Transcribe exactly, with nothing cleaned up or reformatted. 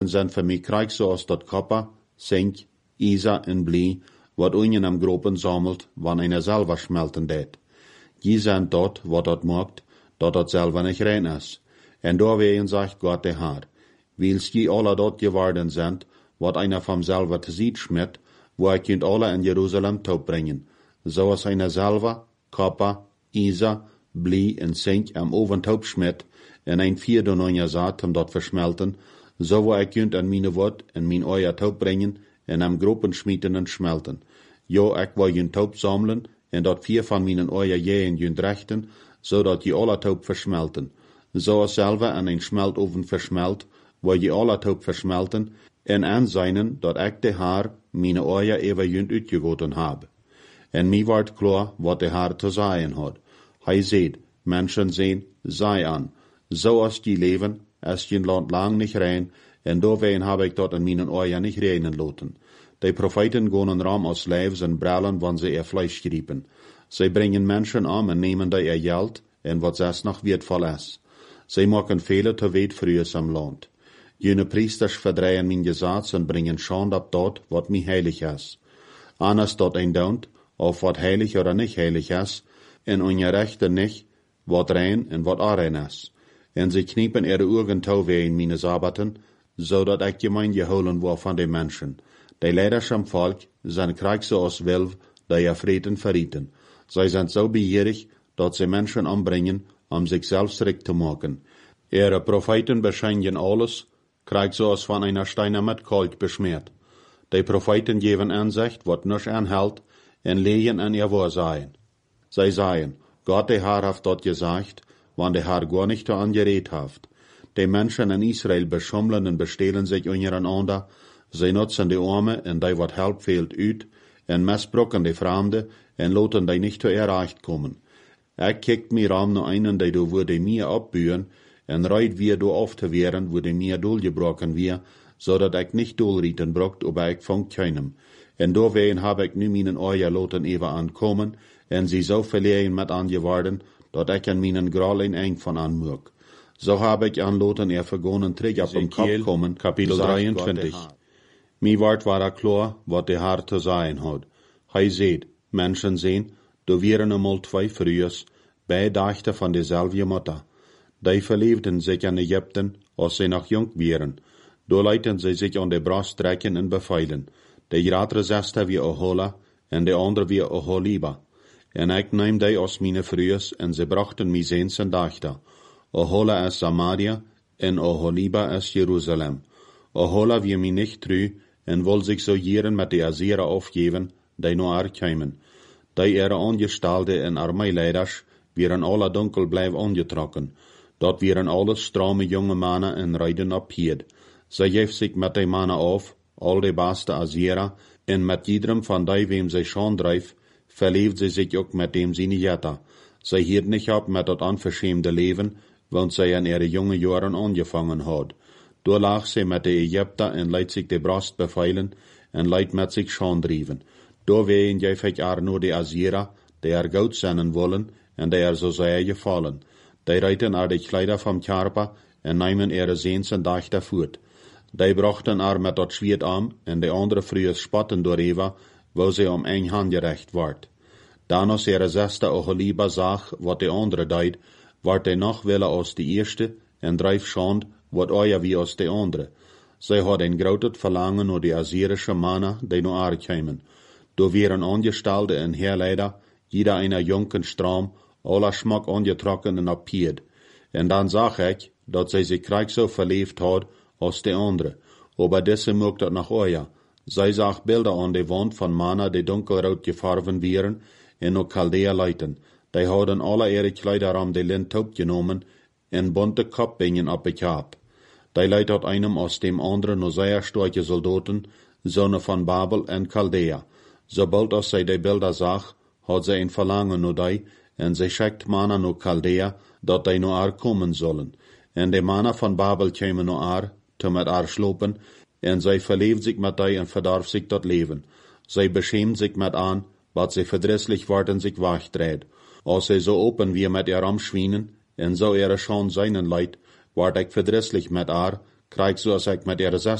zijn voor mij krijg zoals dat kopper, zink, ijzer en blie, wat unjen am gropen sammelt, wanneer een selber schmelten deed. Die zijn dat, wat dat maakt, dat dat selber niet rein is. En doorwegen zegt Gott de Heer, wils die alle dat geworden zijn, wat einer vom selber te ziet schmidt, wo er kunt alle in Jeruzalem brengen, zoals einer selber, kopper, ijzer, blie en zink am oven schmidt, en een vierde neunja zaad om dat verschmelten, zo wo er kunt an meine Wort en mijn oja taub brengen, en am gropen schmieden en schmelten. Jo, ik wil jun taub sammeln, en dat vier van mijn oja jeen jun rechten, zodat je alle taub verschmelten. Zoals selber an een schmeltoven verschmelt, wil je alle taub verschmelten, en aanzijnen dat ik de Heer mijn oja even jun uitgegoten heb. En mij wordt klaar wat de Heer te zeggen had. Hij zegt, mensen zien, zij aan, zoals die leven, is je land lang niet rein, en doorwegen heb ik dat in mijn ogen niet reinen laten. De profeten gaan ram als lijfs en brallen, wanneer ze ihr Fleisch griepen. Zij brengen mensen om en nemen dat ihr geld, en wat zes nog wertvoll is. Zij maken vele te weet voor am land. Jene priesters verdreien mijn gezats en brengen schande op dat, wat mij heilig is. Anders dat een daunt, of wat heilig oder niet heilig is, en ongerechte niet, wat rein en wat onrein is. En ze kniepen ihre ogen touw in mijn sabbaten, zodat ik gemeen geholen word van de mensen. De leiders am volk zijn krijg zoals wilf, dat je vreten verrieten. Zij zijn zo begierig, dat ze mensen ombrengen, om zichzelf schrik te maken. Ihre profeten beschijnen alles, krijg zoals van einer Steiner met kalk besmeerd. De profeten geven aanzicht, wat nisch aanhält, en legen aan ihr Wohlsein. Zij zeggen, Gott de Heer heeft dat gezegd, want de Heer gar nicht angeredet heeft. De mensen in Israël beschummelen en bestelen zich ondereinander, zij nutzen de armen en die wat help fehlt uit, en misbruiken de vreemden en laten die niet te erreicht komen. Ik kijkt mir aan naar einen, die do würde mir opburen, en reit wir do auf te werden, würde mir doelgebroken wir, zodat ik nicht doelrieten brokt, aber ik vangt keinem. En doorwegen heb ik nu mijn ogen laten even aankomen, en sie zo verlegen met aangeworden, dat ik aan mijn gralen eng van aanmoek. Zo heb ik aanloten er vergonnen terug op den Kopf komen, kapitel drieëntwintig. Mij wordt waar klaar, wat de Heer te zeggen had. Hij zegt, mensen zien, do wieren eenmaal twee vrouwen, bij dachten van dezelfde moeder. Die verliefden zich aan Egypten, als ze nog jong waren. Do lieten ze zich aan de borst trekken en beveilen. De grotere zuster wie Ohola, en de andere wie Oholiba. En ik neem die als mijn vrouwen, en ze brachten mij zeens en dachten. Ohola is Samaria, en Oholiba is Jeruzalem. Ohola wie mij niet trouw, en wil zich zo jaren met de Assyrer aufgeven, die naar haar kwamen. Die ihre Angestalte en armeileiders waren alle dunkel blijven aangetrokken. Dat waren alles strome jonge mannen en rijden op paard. Zij geeft zich met die mannen af, al de beste Assyrer, en met iedereen van die wem zij schon drijft, verleeft ze zich ook met dem zijn jetta. Zij hield niet op met dat onverschämde leven, want zij in ihre jonge jaren aangevangen had. Door lag zij met de Egypter en leidt zich de borst beveilen en leidt met zich schon drijven. Doorwegen geef ik haar nur de Assyrer, die er goud zenden willen, en die er zo zij gevallen. Die reiten er de kleider vom Körper en nemen ihre zeens en dachten voort. Die brachten er met dat zwierd aan, en de andere vrouwen spotten door Eva, wo ze om een hand gerecht wordt. Dan als ihre zuster Oholiba zag, wat de andere deed, wordt hij nog willen als de eerste, en drijf schand, wat euer wie als de andere. Zij had een groot verlangen naar de Assyrische mannen, die naar haar kwamen. Door waren Angestellte en Heerleider, jeder einer jonken Stram, aller schmak angetrokken en op paard. En dan zag ik, dat zij zich krijg zo verleefd had, als de andere. Aber deze mocht dat nog euer. Zij zag beelden aan de wand van mannen die donkelrood gefarven waren, en ook Chaldea leiten. Die hadden alle ihre Kleider om de lint opgenomen, en bunte kopbingen op het kap. Die leidt had einem aus dem anderen nur sehr starke Soldaten, Söhne von Babel en Chaldea. Sobald als zij die beelden zag, had zij een verlangen naar die, en zij schickt mannen naar Chaldea, dat die naar haar komen zullen. En de mannen van Babel kwamen naar haar, te met haar slopen, en zij verleeft zich met die en verdarf zich dat leven. Zij beschämt zich met aan, wat zij verdrisselijk wordt en zich wegdreht. Als zij zo open wie met ihr omschwienen, en zo ihre schon seinen leid, word ik verdrisselijk met haar, krijg zoals ik met ihre